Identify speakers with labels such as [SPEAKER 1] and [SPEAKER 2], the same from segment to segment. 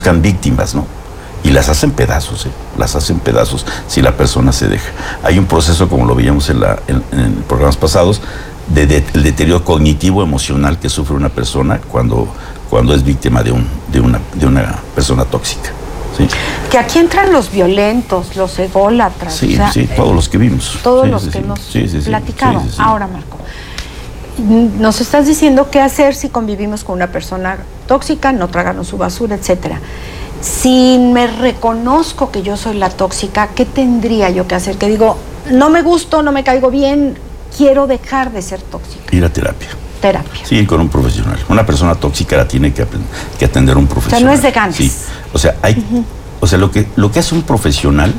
[SPEAKER 1] víctimas, ¿no? Y las hacen pedazos, las hacen pedazos si la persona se deja. Hay un proceso, como lo veíamos en programas pasados, de deterioro cognitivo emocional que sufre una persona cuando es víctima de una persona tóxica. ¿Sí?
[SPEAKER 2] Que aquí entran los violentos, los ególatras.
[SPEAKER 1] Sí, todos los que vimos.
[SPEAKER 2] Todos los que hemos platicado. Ahora, Marco, nos estás diciendo qué hacer si convivimos con una persona tóxica, no tragarnos su basura, etcétera. Si me reconozco que yo soy la tóxica, ¿qué tendría yo que hacer? Que digo, no me gusto, no me caigo bien, quiero dejar de ser tóxica.
[SPEAKER 1] Ir a terapia.
[SPEAKER 2] Terapia.
[SPEAKER 1] Sí, con un profesional. Una persona tóxica la tiene que atender un profesional.
[SPEAKER 2] O sea, no es de ganas.
[SPEAKER 1] Sí. O sea, lo que hace un profesional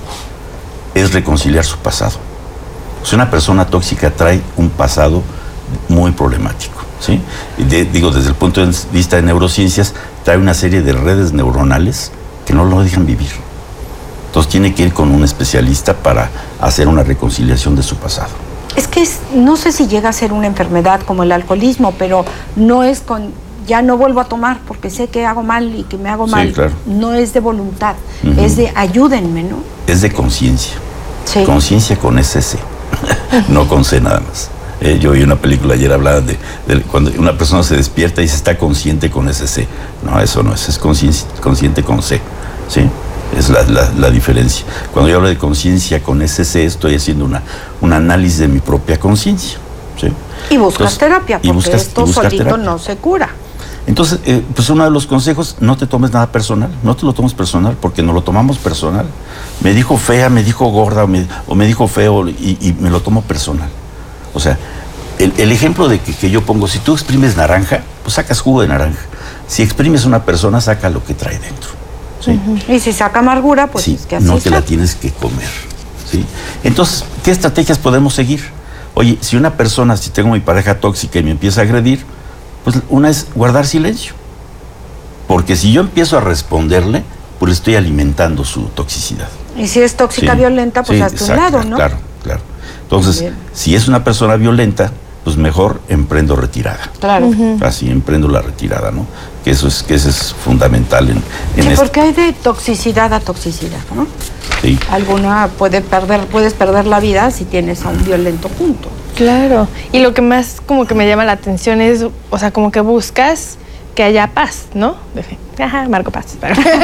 [SPEAKER 1] es reconciliar su pasado. O sea, una persona tóxica trae un pasado muy problemático, ¿sí? Desde el punto de vista de neurociencias, trae una serie de redes neuronales que no lo dejan vivir. Entonces tiene que ir con un especialista para hacer una reconciliación de su pasado.
[SPEAKER 2] Es que no sé si llega a ser una enfermedad como el alcoholismo, pero no es ya no vuelvo a tomar porque sé que hago mal y que me hago mal.
[SPEAKER 1] Claro.
[SPEAKER 2] No es de voluntad, es de ayúdenme, ¿no?
[SPEAKER 1] Es de conciencia.
[SPEAKER 2] Sí.
[SPEAKER 1] Conciencia con ese no con C nada más. Yo vi una película ayer, hablaba de cuando una persona se despierta y se está consciente con ese C. No, eso no es consciente con C, ¿sí? Es la diferencia. Cuando yo hablo de conciencia con ese C, estoy haciendo un análisis de mi propia conciencia, ¿sí?
[SPEAKER 2] Y buscas terapia, porque esto solito terapia. No se cura.
[SPEAKER 1] Entonces, pues uno de los consejos, no te tomes nada personal, no te lo tomes personal, porque no lo tomamos personal. Me dijo fea, me dijo gorda, o me dijo feo, y me lo tomo personal. O sea, el ejemplo de que yo pongo, si tú exprimes naranja, pues sacas jugo de naranja. Si exprimes una persona, saca lo que trae dentro, ¿sí?
[SPEAKER 2] Y si saca amargura, pues
[SPEAKER 1] sí,
[SPEAKER 2] es que así
[SPEAKER 1] no te la tienes que comer, ¿sí? Entonces, ¿qué estrategias podemos seguir? Oye, si tengo mi pareja tóxica y me empieza a agredir, pues una es guardar silencio. Porque si yo empiezo a responderle, pues estoy alimentando su toxicidad.
[SPEAKER 2] Y si es tóxica violenta, pues hazte un lado, ¿no?
[SPEAKER 1] Claro. Entonces, si es una persona violenta, pues mejor emprendo retirada.
[SPEAKER 2] Claro.
[SPEAKER 1] Así, emprendo la retirada, ¿no? Que eso es fundamental
[SPEAKER 2] porque hay de toxicidad a toxicidad, ¿no?
[SPEAKER 1] Sí.
[SPEAKER 2] Alguna puedes perder la vida si tienes a un violento junto.
[SPEAKER 3] Claro. Y lo que más como que me llama la atención es, o sea, como que buscas que haya paz, ¿no? Ajá, Marco Paz.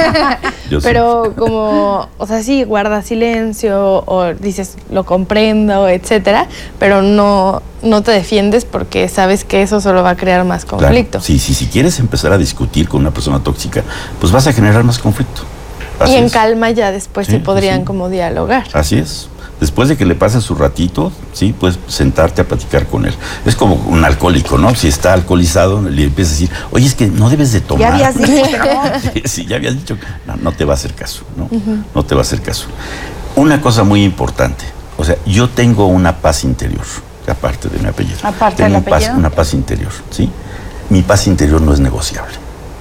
[SPEAKER 3] Pero como, o sea, sí, guarda silencio o dices, lo comprendo, etcétera, pero no te defiendes porque sabes que eso solo va a crear más conflicto.
[SPEAKER 1] Claro. Sí, si quieres empezar a discutir con una persona tóxica, pues vas a generar más conflicto.
[SPEAKER 3] Así en calma ya después se podrían como dialogar.
[SPEAKER 1] Así es. Después de que le pase su ratito, sí, puedes sentarte a platicar con él. Es como un alcohólico, ¿no? Si está alcoholizado, le empiezas a decir, oye, es que no debes de tomar.
[SPEAKER 2] Ya habías dicho que no.
[SPEAKER 1] Sí, ya habías dicho que no te va a hacer caso, ¿no? No te va a hacer caso. Una cosa muy importante, o sea, yo tengo una paz interior, aparte de mi apellido.
[SPEAKER 2] Aparte del apellido.
[SPEAKER 1] Una paz interior, ¿sí? Mi paz interior no es negociable.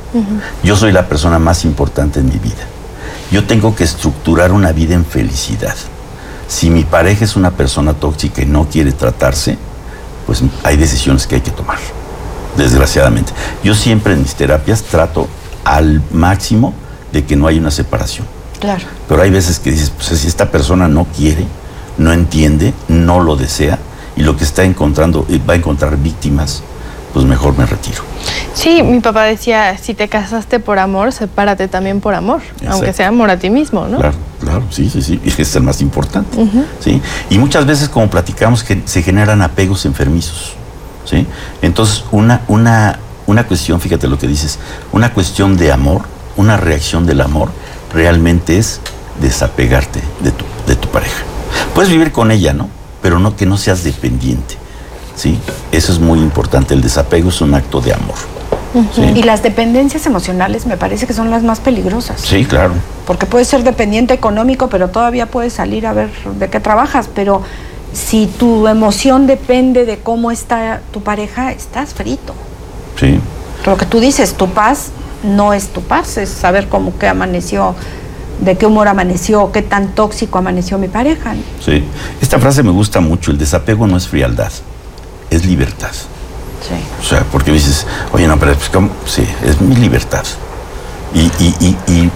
[SPEAKER 1] Yo soy la persona más importante en mi vida. Yo tengo que estructurar una vida en felicidad. Si mi pareja es una persona tóxica y no quiere tratarse, pues hay decisiones que hay que tomar, desgraciadamente. Yo siempre en mis terapias trato al máximo de que no haya una separación.
[SPEAKER 2] Claro.
[SPEAKER 1] Pero hay veces que dices, pues si esta persona no quiere, no entiende, no lo desea, y lo que está encontrando, va a encontrar víctimas, pues mejor me retiro.
[SPEAKER 3] Sí, mi papá decía, si te casaste por amor, sepárate también por amor, aunque sea amor a ti mismo, ¿no?
[SPEAKER 1] Claro, sí, es el más importante, ¿sí? Y muchas veces, como platicamos, que se generan apegos enfermizos, ¿sí? Entonces, una cuestión, fíjate lo que dices, una cuestión de amor, una reacción del amor, realmente es desapegarte de tu pareja. Puedes vivir con ella, ¿no? Pero no que no seas dependiente, ¿sí? Eso es muy importante, el desapego es un acto de amor. ¿Sí?
[SPEAKER 2] Y las dependencias emocionales me parece que son las más peligrosas.
[SPEAKER 1] Sí, claro.
[SPEAKER 2] Porque puedes ser dependiente económico, pero todavía puedes salir a ver de qué trabajas, pero si tu emoción depende de cómo está tu pareja, estás frito.
[SPEAKER 1] Sí.
[SPEAKER 2] Lo que tú dices, tu paz no es tu paz, es saber cómo que amaneció, de qué humor amaneció, qué tan tóxico amaneció mi pareja, ¿no?
[SPEAKER 1] Sí. Esta frase me gusta mucho, el desapego no es frialdad, es libertad.
[SPEAKER 2] Sí.
[SPEAKER 1] O sea, porque me dices, oye, no, pero pues, ¿cómo? Sí, es mi libertad. Y